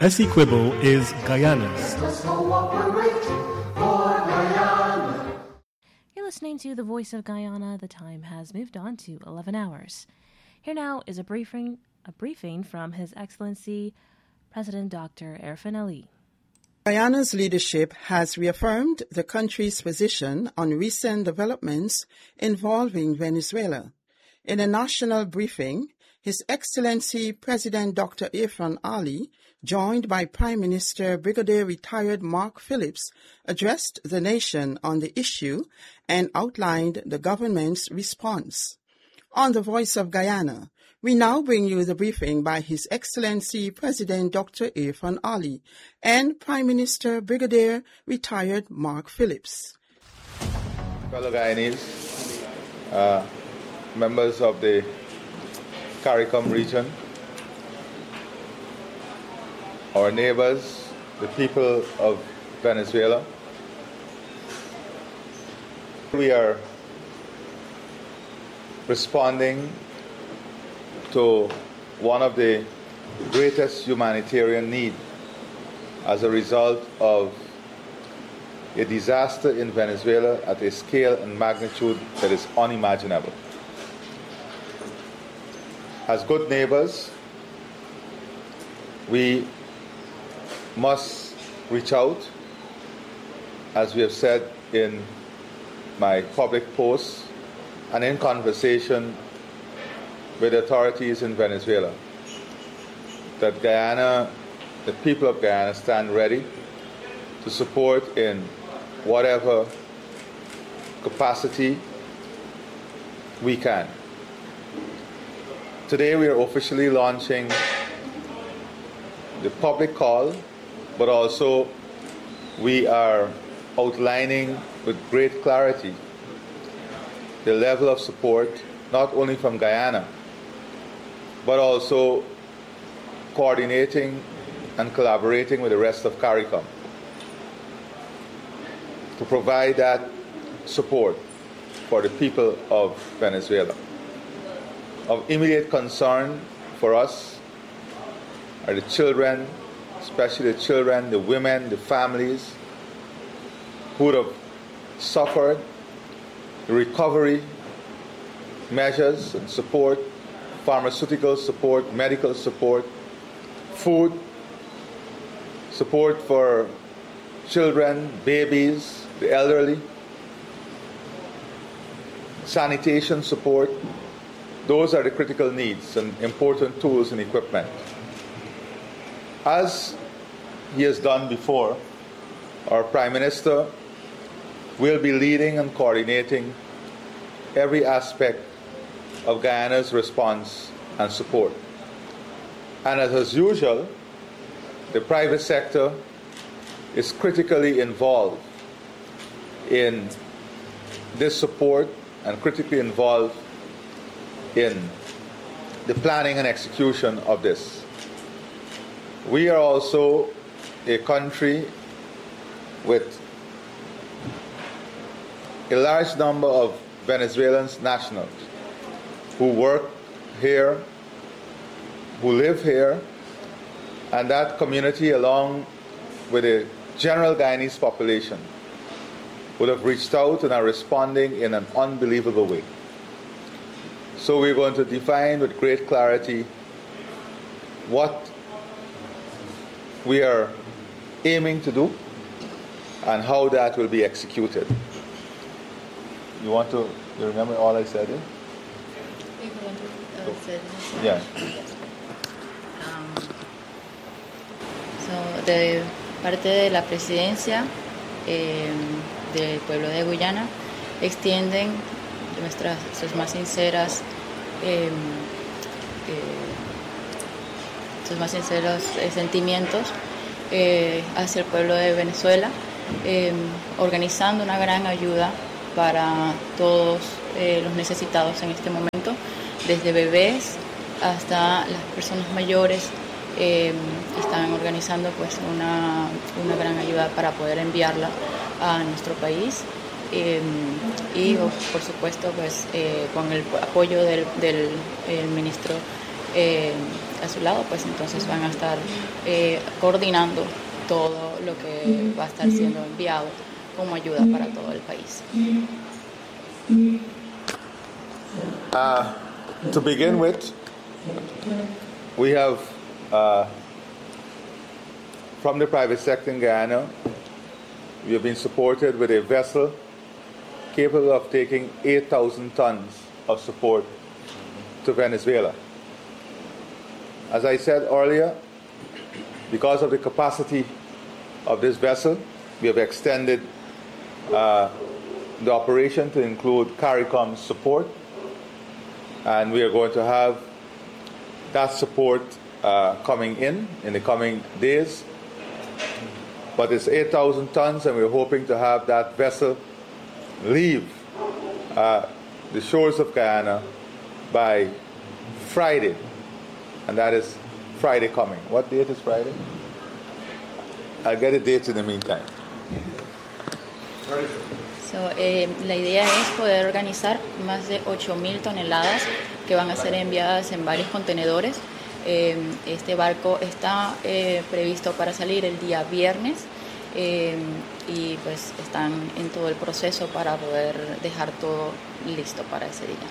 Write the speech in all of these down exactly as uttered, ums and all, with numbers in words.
Essequibo is Guyana's. You're listening to The Voice of Guyana. The time has moved on to eleven hours. Here now is a briefing, a briefing from His Excellency President Doctor Irfaan Ali. Guyana's leadership has reaffirmed the country's position on recent developments involving Venezuela. In a national briefing, His Excellency President Doctor Irfaan Ali, joined by Prime Minister Brigadier Retired Mark Phillips, addressed the nation on the issue and outlined the government's response. On the Voice of Guyana, we now bring you the briefing by His Excellency President Doctor Irfaan Ali and Prime Minister Brigadier Retired Mark Phillips. Fellow Guyanese, uh, members of the CARICOM region, our neighbors, the people of Venezuela, we are responding to one of the greatest humanitarian needs as a result of a disaster in Venezuela at a scale and magnitude that is unimaginable. As good neighbors, we must reach out, as we have said in my public posts and in conversation with authorities in Venezuela, that Guyana, the people of Guyana, stand ready to support in whatever capacity we can. Today we are officially launching the public call, but also we are outlining with great clarity the level of support, not only from Guyana, but also coordinating and collaborating with the rest of CARICOM to provide that support for the people of Venezuela. Of immediate concern for us are the children, especially the children, the women, the families who would have suffered, the recovery measures and support, pharmaceutical support, medical support, food, support for children, babies, the elderly, sanitation support. Those are the critical needs and important tools and equipment. As he has done before, our Prime Minister will be leading and coordinating every aspect of Guyana's response and support. And as, as usual, the private sector is critically involved in this support and critically involved in the planning and execution of this. We are also a country with a large number of Venezuelan nationals who work here, who live here, and that community, along with the general Guyanese population, would have reached out and are responding in an unbelievable way. So we're going to define with great clarity what we are aiming to do and how that will be executed. You want to you remember all I said? Eh? Yeah. Um, so, de parte de la presidencia eh, del pueblo de Guyana, extienden nuestras sus más sinceras eh, eh, sus más sinceros eh, sentimientos eh, hacia el pueblo de Venezuela, eh, organizando una gran ayuda para todos eh, los necesitados en este momento, desde bebés hasta las personas mayores. Eh, están organizando pues una, una gran ayuda para poder enviarla a nuestro país. Eh, y por supuesto pues eh, con el apoyo del, del el ministro eh, a su lado, pues entonces van a estar eh, coordinando todo lo que va a estar siendo enviado como ayuda para todo el país. Uh, to begin with, we have, uh, from the private sector in Guyana, we have been supported with a vessel capable of taking eight thousand tons of support to Venezuela. As I said earlier, because of the capacity of this vessel, we have extended uh, the operation to include CARICOM support, and we are going to have that support uh, coming in in the coming days. But it's eight thousand tons, and we're hoping to have that vessel leave uh, the shores of Guyana by Friday, and that is Friday coming. What date is Friday? I'll get a date in the meantime. So, eh, la idea es poder organizar más de ocho mil toneladas que van a ser enviadas en varios contenedores. Eh, este barco está eh, previsto para salir el día viernes eh, y pues están en todo el proceso para poder dejar todo listo para ese día.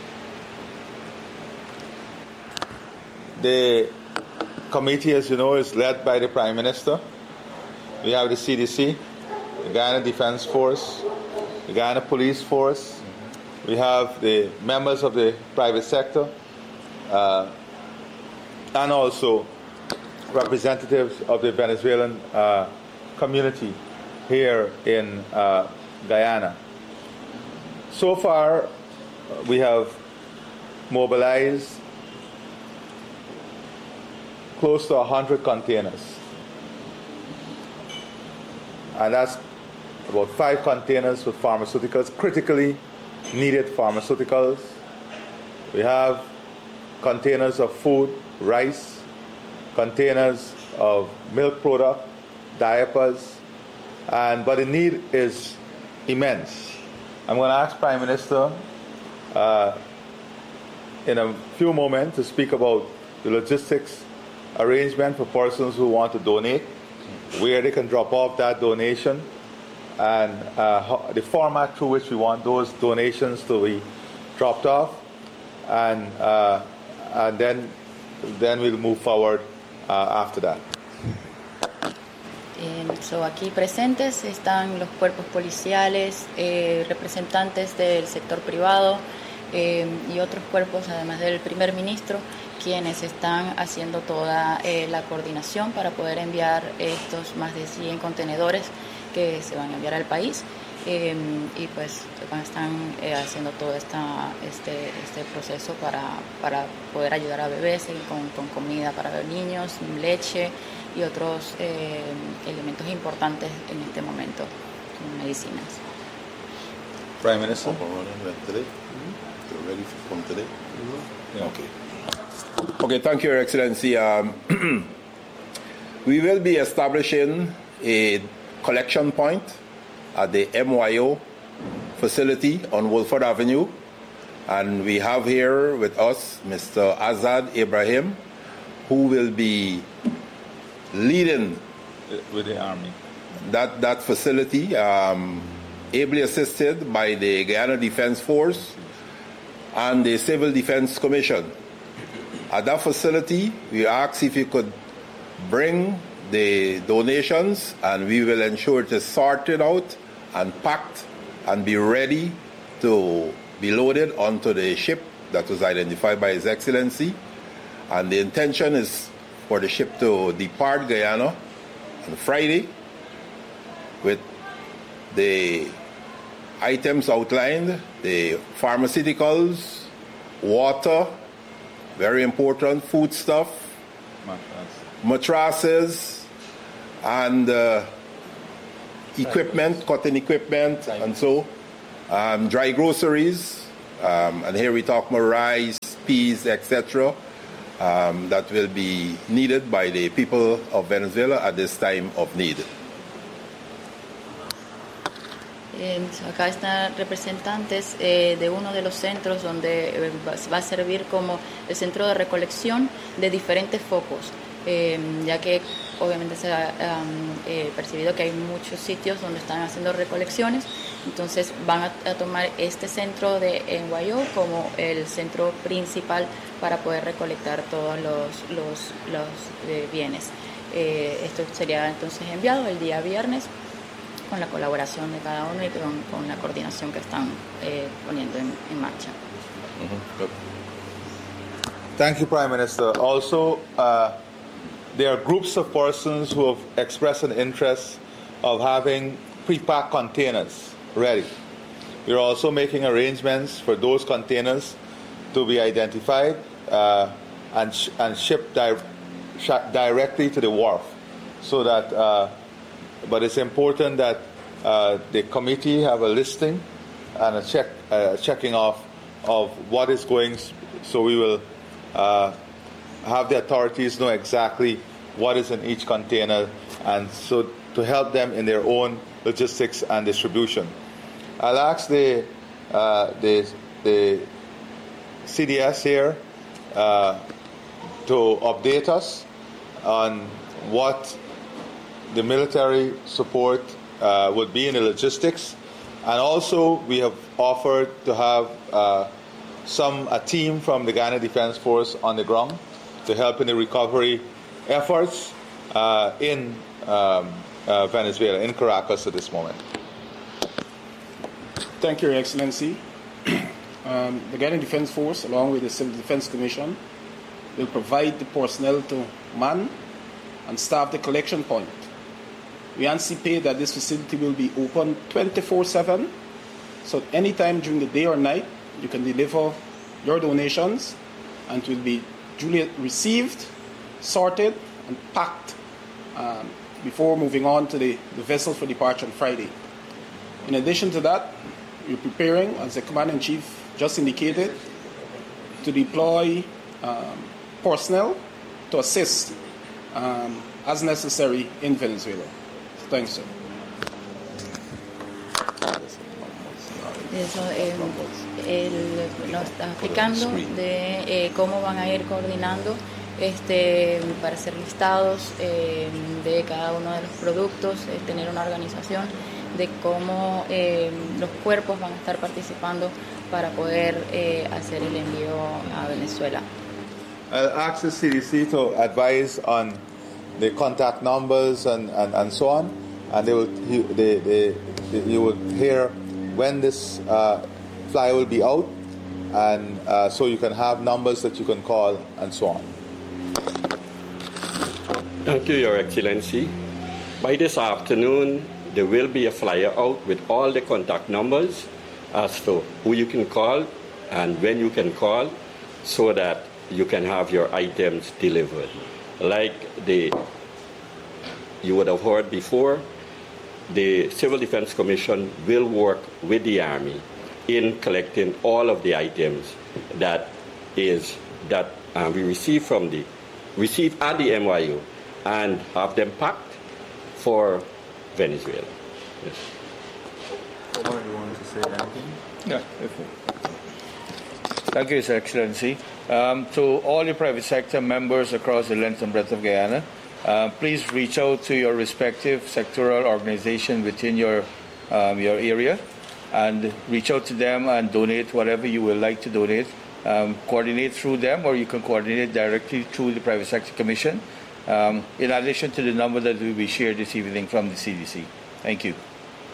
The committee, as you know, is led by the Prime Minister. We have the C D C, the Guyana Defense Force, the Guyana Police Force. We have the members of the private sector, uh, and also representatives of the Venezuelan uh, community here in uh, Guyana. So far, we have mobilized close to one hundred containers. And that's about five containers with pharmaceuticals, critically needed pharmaceuticals. We have containers of food, rice, containers of milk product, diapers, and but the need is immense. I'm going to ask Prime Minister uh, in a few moments to speak about the logistics arrangement for persons who want to donate, where they can drop off that donation, and uh, how, the format through which we want those donations to be dropped off, and uh, and then then we'll move forward uh, after that. Eh, so aquí presentes están los cuerpos policiales, eh, representantes del sector privado eh, y otros cuerpos, además del primer ministro, quienes están haciendo toda eh, la coordinación para poder enviar estos más de cien contenedores que se van a enviar al país eh, y pues están eh, haciendo todo esta, este, este proceso para, para poder ayudar a bebés con, con comida para los niños, leche y otros eh, elementos importantes en este momento, como medicinas. Prime Minister. Ready from today? Yeah. Okay. Okay, thank you, Your Excellency. Um, we will be establishing a collection point at the M Y O facility on Wolford Avenue. And we have here with us Mister Azad Ibrahim, who will be leading with the Army that, that facility, um, ably assisted by the Guyana Defense Force and the Civil Defense Commission. At that facility, we asked if you could bring the donations, and we will ensure it is sorted out and packed and be ready to be loaded onto the ship that was identified by His Excellency. And the intention is for the ship to depart Guyana on Friday with the items outlined, the pharmaceuticals, water, very important, food stuff, mattresses, and uh, equipment, cotton equipment, and so, um, dry groceries, um, and here we talk more rice, peas, et cetera, um, that will be needed by the people of Venezuela at this time of need. Eh, acá están representantes eh, de uno de los centros donde eh, va a servir como el centro de recolección de diferentes focos, eh, ya que obviamente se ha um, eh, percibido que hay muchos sitios donde están haciendo recolecciones, entonces van a, a tomar este centro de N Y O como el centro principal para poder recolectar todos los, los, los eh, bienes. Eh, esto sería entonces enviado el día viernes, con la colaboración de cada uno y con, con la coordinación que están eh, poniendo en, en marcha. Mm-hmm. Thank you, Prime Minister. Also, uh, there are groups of persons who have expressed an interest of having pre-packed containers ready. We're also making arrangements for those containers to be identified uh, and, sh- and shipped di- sh- directly to the wharf, so that uh, but it's important that uh, the committee have a listing and a check, uh, checking off of what is going, so we will uh, have the authorities know exactly what is in each container, and so to help them in their own logistics and distribution. I'll ask the, uh, the, the C D S here uh, to update us on what the military support uh, would be in the logistics, and also we have offered to have uh, some a team from the Guyana Defence Force on the ground to help in the recovery efforts uh, in um, uh, Venezuela, in Caracas at this moment. Thank you, Your Excellency. um, the Guyana Defence Force, along with the Civil Defence Commission, will provide the personnel to man and staff the collection point. We anticipate that this facility will be open twenty-four seven, so anytime during the day or night, you can deliver your donations, and it will be duly received, sorted, and packed um, before moving on to the, the vessel for departure on Friday. In addition to that, we're preparing, as the Commander-in-Chief just indicated, to deploy um, personnel to assist um, as necessary in Venezuela. Thanks, sir. Eso, eh, él nos está explicando de eh, cómo van a ir coordinando este, para hacer listados eh, de cada uno de los productos, eh, tener una organización de cómo eh, los cuerpos van a estar participando para poder eh, hacer el envío a Venezuela. I'll ask the C D C to advise on the contact numbers and, and, and so on, and they will, he, they, they, they, you will hear when this uh, flyer will be out, and uh, so you can have numbers that you can call and so on. Thank you, Your Excellency. By this afternoon, there will be a flyer out with all the contact numbers as to who you can call and when you can call, so that you can have your items delivered. Like the, you would have heard before, the Civil Defense Commission will work with the Army in collecting all of the items that is that uh, we receive from the receive at the M Y O and have them packed for Venezuela. Yes. Omar, you wanted to say anything? Yeah. Thank you, His Excellency. Um, to all the private sector members across the length and breadth of Guyana, uh, please reach out to your respective sectoral organization within your um, your area, and reach out to them and donate whatever you would like to donate. Um, coordinate through them, or you can coordinate directly through the Private Sector Commission, um, in addition to the number that will be shared this evening from the C D C. Thank you.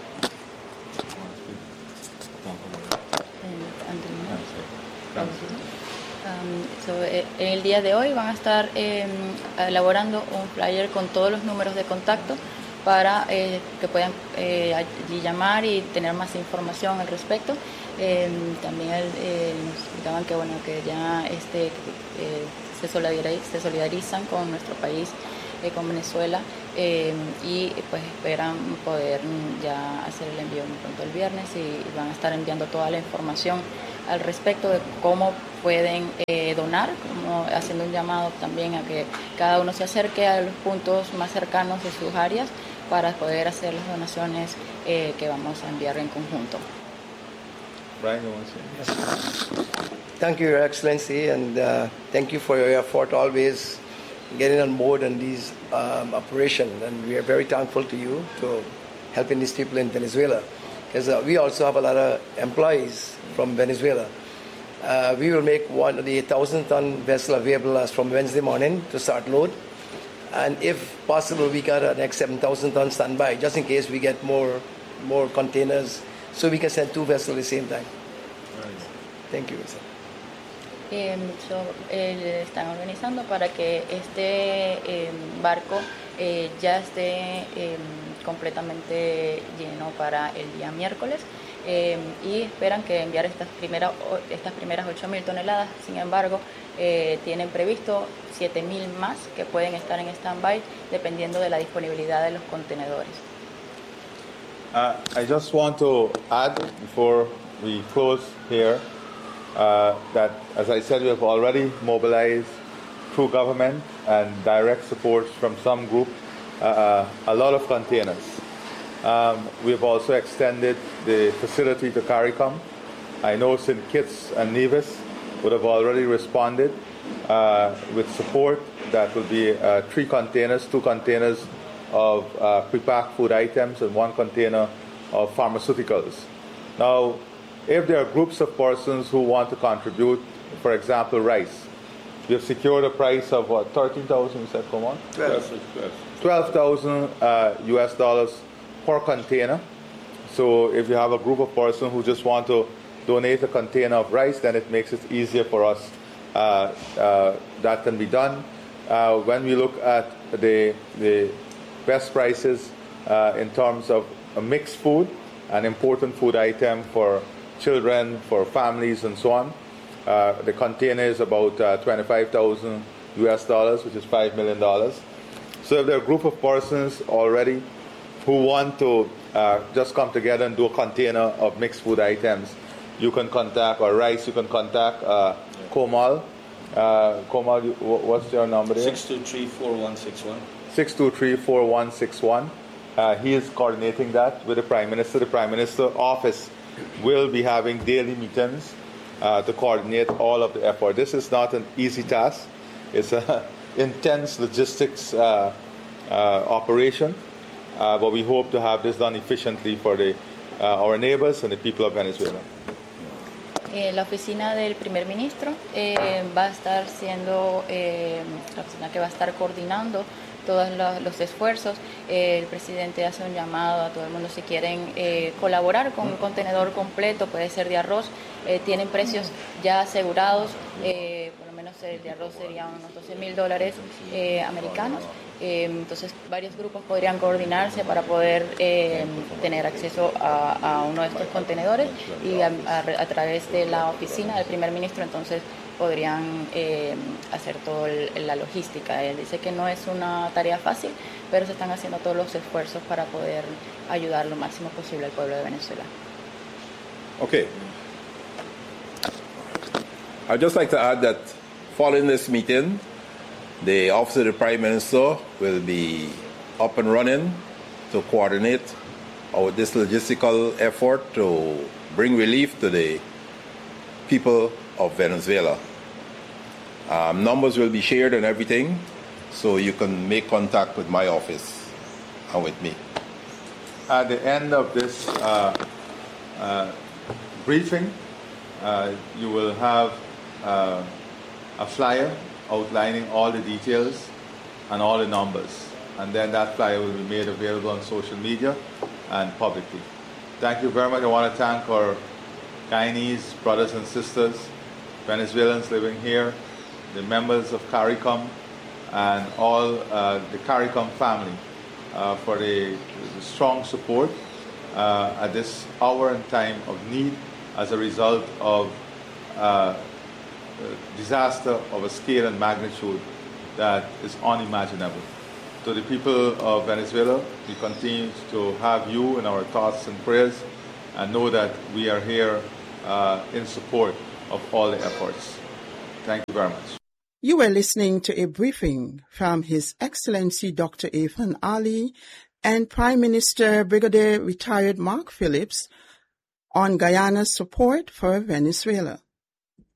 Um, so, eh, en el día de hoy van a estar eh, elaborando un flyer con todos los números de contacto para eh, que puedan eh, allí llamar y tener más información al respecto. Eh, también eh, nos explicaban que bueno que ya este eh, se, solidarizan, se solidarizan con nuestro país eh, con Venezuela eh, y pues esperan poder ya hacer el envío muy pronto el viernes y van a estar enviando toda la información al respecto de cómo pueden eh, donar, como haciendo un llamado también a que cada uno se acerque a los puntos más cercanos de sus áreas para poder hacer las donaciones eh, que vamos a enviar en conjunto. Brian, you want to say? Yes. Thank you, Your Excellency, and uh, thank you for your effort always getting on board in these um, operations. And we are very thankful to you to helping these people in Venezuela, because uh, we also have a lot of employees from Venezuela. Uh, we will make one of the one thousand ton vessel available as from Wednesday morning to start load. And if possible, we got a next seven thousand ton standby, just in case we get more more containers, so we can send two vessels at the same time. Right. Thank you, sir. Eh, so, eh, están organizando para que este eh, barco eh, ya esté eh, completamente lleno para el día miércoles eh, y esperan que enviar estas primeras estas primeras ocho mil toneladas. Sin embargo, eh, tienen previsto siete mil más que pueden estar en stand-by dependiendo de la disponibilidad de los contenedores. Uh, I just want to add before we close here uh, that, as I said, we have already mobilized through government and direct support from some group uh, a lot of containers. Um, we have also extended the facility to CARICOM. I know Saint Kitts and Nevis would have already responded uh, with support. That will be uh, three containers, two containers of uh, prepacked food items and one container of pharmaceuticals. Now, if there are groups of persons who want to contribute, for example, rice, we have secured a price of what, thirteen thousand, you said, come on? twelve thousand uh, U S dollars per container. So if you have a group of persons who just want to donate a container of rice, then it makes it easier for us. Uh, uh, that can be done. Uh, when we look at the, the best prices uh, in terms of a mixed food, an important food item for children, for families, and so on. Uh, the container is about uh, twenty-five thousand U S dollars, which is five million dollars. So if there are a group of persons already who want to uh, just come together and do a container of mixed food items, you can contact, or rice, you can contact uh, Komal. Uh, Komal, what's your number there? six two three, four one six one. six two three, four one six one. Uh, he is coordinating that with the Prime Minister. The Prime Minister office will be having daily meetings uh, to coordinate all of the effort. This is not an easy task. It's an intense logistics uh, uh, operation, uh, but we hope to have this done efficiently for the, uh, our neighbors and the people of Venezuela. Eh, la oficina del primer ministro eh, va a estar siendo eh, la oficina que va a estar coordinando todos los, los esfuerzos. Eh, el presidente hace un llamado a todo el mundo si quieren eh, colaborar con un contenedor completo, puede ser de arroz, eh, tienen precios ya asegurados, eh, por lo menos el de arroz sería unos doce mil dólares eh, americanos. Eh, entonces varios grupos podrían coordinarse para poder eh, tener acceso a, a uno de estos contenedores y a, a, a través de la oficina del primer ministro entonces podrían eh, hacer toda la logística. Él dice que no es una tarea fácil, pero se están haciendo todos los esfuerzos para poder ayudar lo máximo posible al pueblo de Venezuela. Okay. I'd just like to add that following this meeting, the Office of the Prime Minister will be up and running to coordinate our, this logistical effort to bring relief to the people of Venezuela. Um, numbers will be shared and everything, so you can make contact with my office and with me. At the end of this uh, uh, briefing, uh, you will have uh, a flyer outlining all the details and all the numbers. And then that flyer will be made available on social media and publicly. Thank you very much. I want to thank our Guyanese brothers and sisters, Venezuelans living here, the members of CARICOM, and all uh, the CARICOM family uh, for the, the strong support uh, at this hour and time of need as a result of uh, disaster of a scale and magnitude that is unimaginable. To the people of Venezuela, we continue to have you in our thoughts and prayers, and know that we are here uh, in support of all the efforts. Thank you very much. You were listening to a briefing from His Excellency Doctor Irfaan Ali and Prime Minister Brigadier Retired Mark Phillips on Guyana's support for Venezuela.